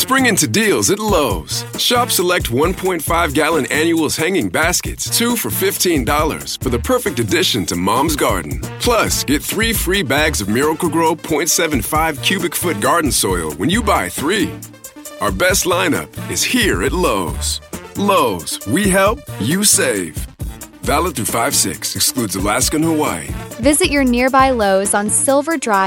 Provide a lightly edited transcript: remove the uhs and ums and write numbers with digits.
Spring into deals at Lowe's. Shop select 1.5-gallon annuals hanging baskets, 2 for $15, for the perfect addition to Mom's garden. Plus, get 3 free bags of Miracle-Gro 0.75 cubic foot garden soil when you buy 3. Our best lineup is here at Lowe's. Lowe's, we help, you save. Valid through 5/6, excludes Alaska and Hawaii. Visit your nearby Lowe's on Silver Drive